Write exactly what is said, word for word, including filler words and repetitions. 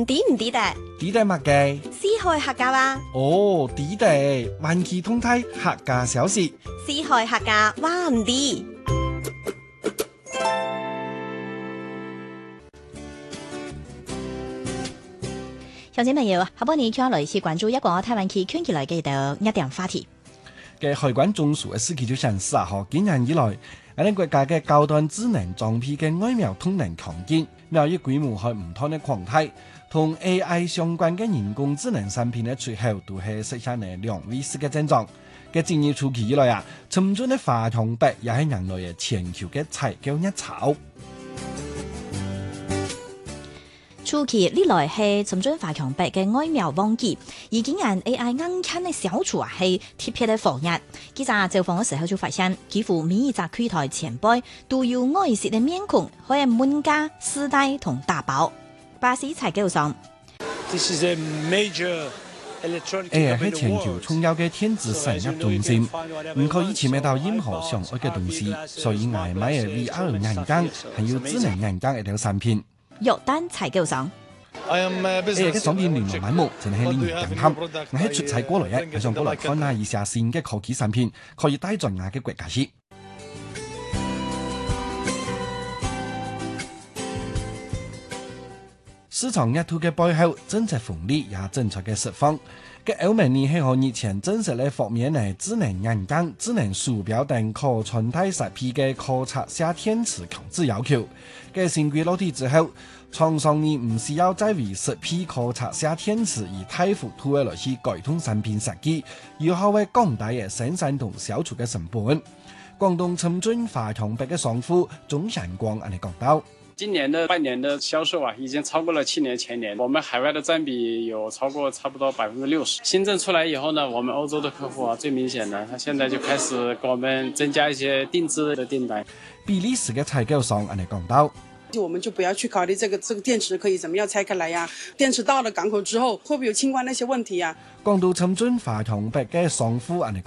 抵唔抵得？ 抵得乜嘅？ 四海客家話。 哦，抵得，環期通體客家消息。 四海客家話唔抵。小姐朋友，下半年將來是關注一個台灣區圈起來嘅到一點話題。 嘅海關總署嘅司機就顯示啊，嗬，今年以來，我哋國家嘅高端智能裝備嘅外貿通能強勁，貿易規模係唔同嘅擴大，同 A I 相關嘅人工智能產品嘅出口都係實現嘅兩位數嘅增長。嘅今年初期以來啊，深圳嘅華強北也係人類嘅全球嘅採購熱潮。 初期呢來係深圳華強北嘅外貿旺季，而今年 A I 硬件嘅小廚啊係特別嘅火熱。記者走訪嘅時候就發現，幾乎每一隻櫃台前輩都有外籍嘅面孔，可以滿家絲帶同打包。巴士採購商 A I 係全球重要嘅電子產業中心，唔可以前面到任何想愛嘅東西，所以我買嘅 V R 眼鏡係有智能眼鏡一條產品。 約單採購商 A I 嘅商品琳琅滿目，真係令人感嘆。我喺出差過來嘅，我想過來看下以下新嘅科技產品，可以帶進我嘅國家去。市場熱度嘅背後，政策紅利也正在嘅釋放。嘅歐盟呢係可以前正式嘅方面嘅智能眼鏡、智能手錶等可穿戴設備嘅可拆卸電池強制要求。嘅新規落地之後，廠商呢唔需要再為設備可拆卸電池而大幅度嘅來去改動產品設計，有效為降低嘅生產同銷售嘅成本。廣東深圳華強北嘅商戶鍾祥光安尼講到。 今年的半年的銷售啊，已經超過了去年前年。我們海外的佔比有超過差不多百分之六十。新政出來以後呢，我們歐洲的客戶啊，最明顯的，他現在就開始給我們增加一些定制的訂單。 比利時嘅採購商安尼講到。 就我們就不要去考慮這個這個電池可以怎麼樣拆開來呀、啊？電池到了港口之後，會不會有清關那些問題呀、啊？ 講到深圳華強北嘅商戶安尼